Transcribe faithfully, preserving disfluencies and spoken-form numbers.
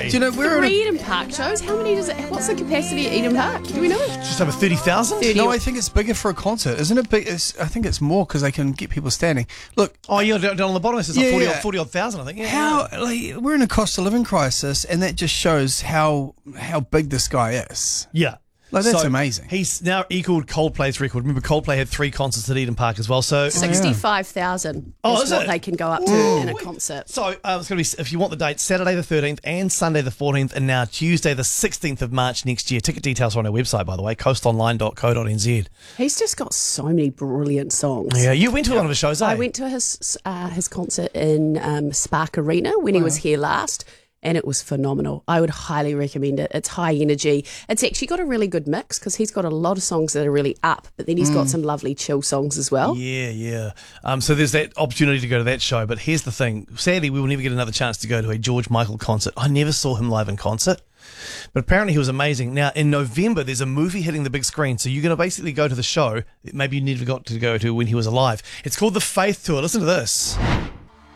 Do you know we're Three in a, Eden Park shows. How many does it? What's the capacity at Eden Park? Do we know? Just over thirty thousand? No, I think it's bigger for a concert, isn't it? Big. It's, I think it's more because they can get people standing. Look, Oh, you're down down on the bottom. It's like Yeah, forty, yeah. odd, forty odd thousand, I think. Yeah. how like we're in a cost of living crisis, and that just shows how how big this guy is. Yeah. Like, that's So, amazing. He's now equaled Coldplay's record. Remember, Coldplay had three concerts at Eden Park as well. So, Sixty-five thousand Oh, is is what it? they can go up to in a concert. so um, it's going to be, if you want the date, Saturday the thirteenth and Sunday the fourteenth, and now Tuesday the sixteenth of March next year. Ticket details are on our website, by the way, coast online dot co dot n z. He's just got so many brilliant songs. Yeah, you went to one of his shows, eh? I went to his uh, his concert in um, Spark Arena when he was here last, and it was phenomenal. I would highly recommend it. It's high energy. It's actually got a really good mix because he's got a lot of songs that are really up, but then he's got some lovely chill songs as well. Yeah, yeah. Um, so there's that opportunity to go to that show. But here's the thing. Sadly, we will never get another chance to go to a George Michael concert. I never saw him live in concert. But apparently he was amazing. Now, in November, there's a movie hitting the big screen. So you're going to basically go to the show that maybe you never got to go to when he was alive. It's called The Faith Tour. Listen to this.